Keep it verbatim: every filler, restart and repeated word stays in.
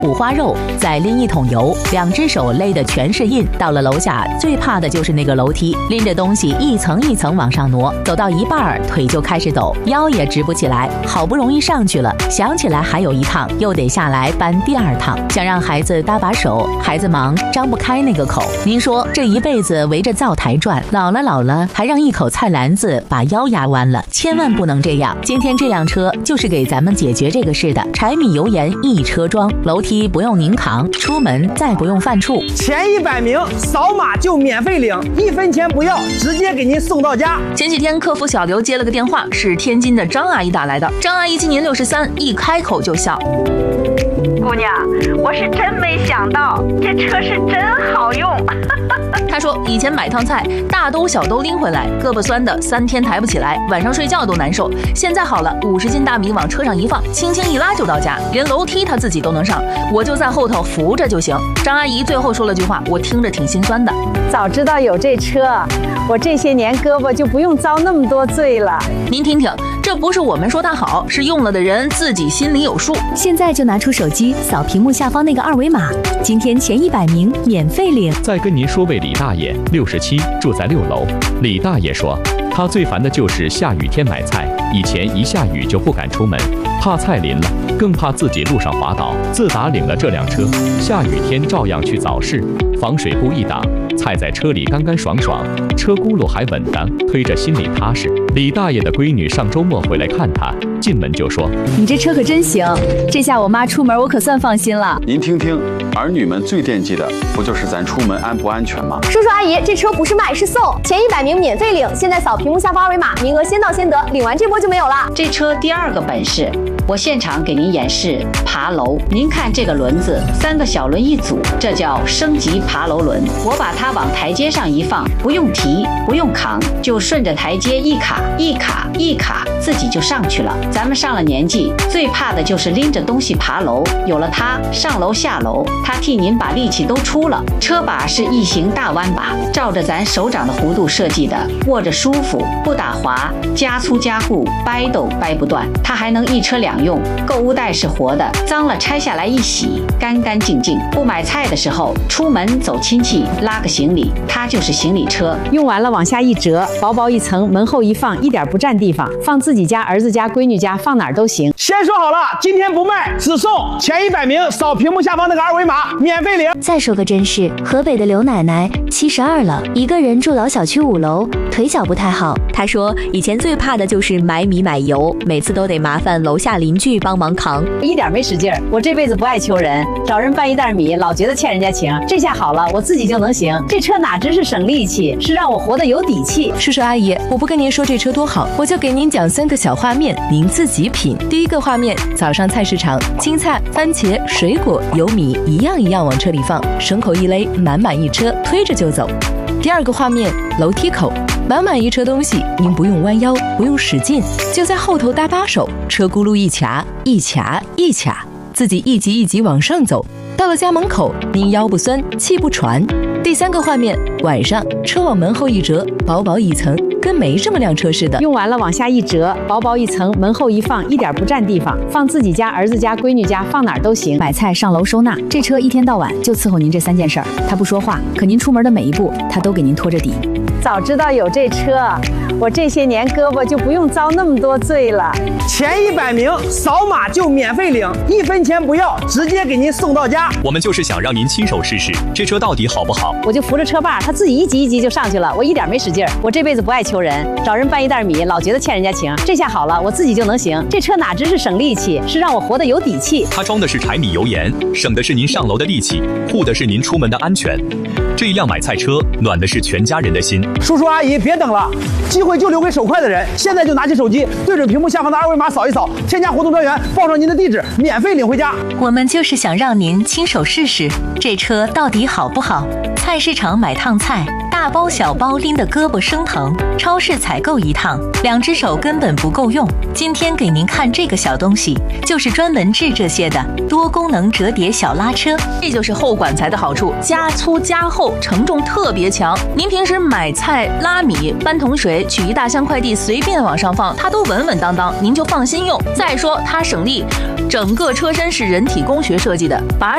五花肉，再拎一桶油，两只手勒得全是印。到了楼下，最怕的就是那个楼梯，拎着东西一层一层往上挪，走到一半腿就开始抖，腰也直不起来。好不容易上去了，想起来还有一趟，又得下来搬第二趟。想让孩子搭把手，孩子忙张不开那个口。您说这一辈子围着灶台转，老了老了还让一口菜篮子把腰压弯了，千万不能这样。今天这辆车就是给咱们解决这个事的，柴米油盐一车装，楼梯不用您扛，出门再不用犯怵。 前一百名扫码就免费领，一分钱不要，直接给您送到家。 前几天客服小刘接了个电话，是天津的张阿姨打来的。张阿姨今年六十三，一开口就笑。 姑娘，我是真没想到，这车是真好用。 她说以前买趟菜，大兜小兜拎回来，胳膊酸的三天抬不起来，晚上睡觉都难受。现在好了，五十斤大米往车上一放，轻轻一拉就到家，连楼梯她自己都能上，我就在后头扶着就行。张阿姨最后说了句话，我听着挺心酸的。 早知道有这车，我这些年胳膊就不用遭那么多罪了。 您听听，这不是我们说它好，是用了的人自己心里有数。 现在就拿出手机扫屏幕下方那个二维码，今天前一百名免费领。 再跟您说位李大爷，六十七，住在六楼。李大爷说，他最烦的就是下雨天买菜，以前一下雨就不敢出门，怕菜淋了，更怕自己路上滑倒。自打领了这辆车，下雨天照样去早市，防水布一挡，菜在车里干干爽爽，车轱辘还稳当，推着心里踏实。李大爷的闺女上周末回来看他，进门就说：“ 你这车可真行，这下我妈出门我可算放心了。” 您听听，儿女们最惦记的不就是咱出门安不安全吗？ 叔叔阿姨，这车不是卖是送，前一百名免费领，现在扫屏幕下方二维码，名额先到先得，领完这波就没有了。 这车第二个本事，我现场给您演示爬楼。您看这个轮子，三个小轮一组，这叫升级爬楼轮。我把它往台阶上一放，不用提，不用扛，就顺着台阶一卡一卡一卡，自己就上去了。咱们上了年纪，最怕的就是拎着东西爬楼，有了它，上楼下楼，它替您把力气都出了。车把是异形大弯把，照着咱手掌的弧度设计的，握着舒服，不打滑，加粗加固，掰都掰不断。它还能一车两用，购物袋是活的，脏了拆下来一洗，干干净净。不买菜的时候，出门走亲戚，拉个行李，它就是行李车。 用完了往下一折，薄薄一层，门后一放，一点不占地方，放自己家、儿子家、闺女家，放哪儿都行。 先说好了，今天不卖，只送前一百名扫屏幕下方那个二维码，免费领。 再说个真事，河北的刘奶奶七十二了，一个人住老小区五楼，腿脚不太好。她说以前最怕的就是买米买油，每次都得麻烦楼下邻居帮忙扛， 一点没使劲儿。我这辈子不爱求人，找人搬一袋米，老觉得欠人家情。这下好了，我自己就能行。这车哪只是省力气，是让我活得有底气。 叔叔阿姨，我不跟您说这车多好，我就给您讲三个小画面，您自己品。第一个画面，早上菜市场，青菜、番茄、水果、油米一样一样往车里放，绳口一勒，满满一车，推着就走。第二个画面，楼梯口，满满一车东西，您不用弯腰，不用使劲，就在后头搭把手，车轱辘一卡一卡一卡，自己一级一级往上走。到了家门口，您腰不酸，气不喘。第三个画面，晚上车往门后一折，薄薄一层，跟没这么辆车似的。 用完了往下一折，薄薄一层，门后一放，一点不占地方，放自己家、儿子家、闺女家，放哪儿都行。 买菜、上楼收纳，这车一天到晚就伺候您这三件事儿。他不说话，可您出门的每一步，他都给您拖着底。 早知道有这车，我这些年胳膊就不用遭那么多罪了。 前一百名扫码就免费领，一分钱不要，直接给您送到家。 我们就是想让您亲手试试这车到底好不好。 我就扶着车把，他自己一级一级就上去了，我一点没使劲儿。我这辈子不爱求人，找人搬一袋米，老觉得欠人家情。这下好了，我自己就能行。这车哪只是省力气，是让我活得有底气。 它装的是柴米油盐，省的是您上楼的力气，护的是您出门的安全。这一辆买菜车，暖的是全家人的心。 叔叔阿姨，别等了，机会就留给手快的人。现在就拿起手机，对准屏幕下方的二维码扫一扫，添加活动专员，报上您的地址，免费领回家。 我们就是想让您亲手试试这车到底好不好。菜市场买趟菜，大包小包拎得胳膊生疼；超市采购一趟，两只手根本不够用。今天给您看这个小东西，就是专门治这些的多功能折叠小拉车。 这就是后管材的好处，加粗加厚，承重特别强。您平时买菜、拉米、搬桶水、取一大箱快递，随便往上放，它都稳稳当当，您就放心用。再说它省力，整个车身是人体工学设计的，把